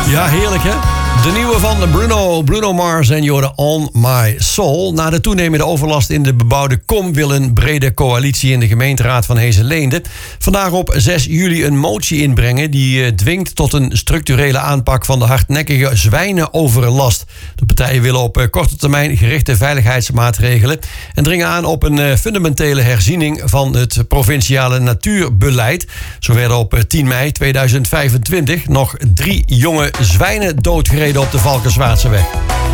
Ja, heerlijk hè? De nieuwe van Bruno Mars en Jordan On My Soul. Na de toenemende overlast in de bebouwde Kom wil een brede coalitie in de gemeenteraad van Heesselleende vandaag op 6 juli een motie inbrengen die dwingt tot een structurele aanpak van de hardnekkige zwijnenoverlast. De partijen willen op korte termijn gerichte veiligheidsmaatregelen en dringen aan op een fundamentele herziening van het provinciale natuurbeleid. Zo werden op 10 mei 2025 nog 3 jonge zwijnen doodgereden op de Valkenswaardse weg.